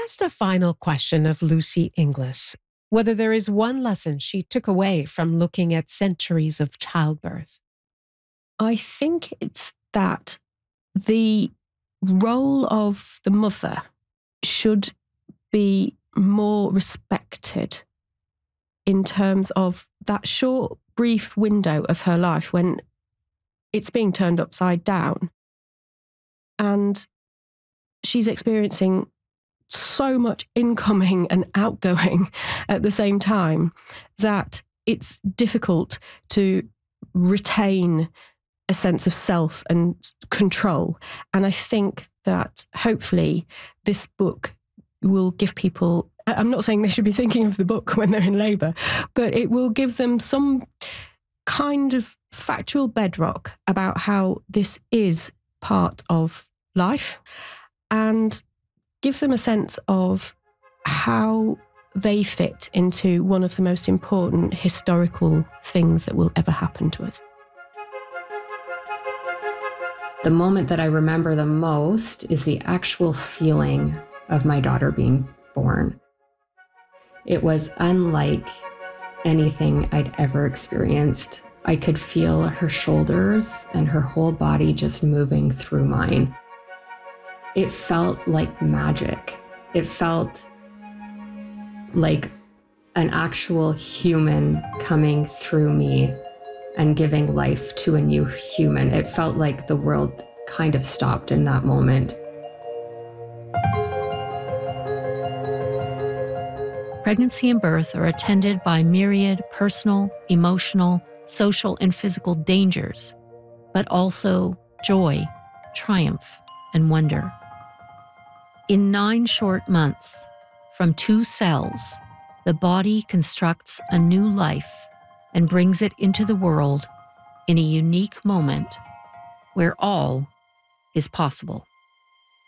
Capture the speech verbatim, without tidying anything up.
asked a final question of Lucy Inglis, whether there is one lesson she took away from looking at centuries of childbirth. I think it's that the role of the mother should be more respected in terms of that short, brief window of her life when it's being turned upside down. And she's experiencing so much incoming and outgoing at the same time that it's difficult to retain a sense of self and control. And I think that hopefully this book will give people, I'm not saying they should be thinking of the book when they're in labour, but it will give them some kind of factual bedrock about how this is part of life and give them a sense of how they fit into one of the most important historical things that will ever happen to us. The moment that I remember the most is the actual feeling of my daughter being born. It was unlike anything I'd ever experienced. I could feel her shoulders and her whole body just moving through mine. It felt like magic. It felt like an actual human coming through me and giving life to a new human. It felt like the world kind of stopped in that moment. Pregnancy and birth are attended by myriad personal, emotional, social, and physical dangers, but also joy, triumph, and wonder. In nine short months, from two cells, the body constructs a new life and brings it into the world in a unique moment where all is possible.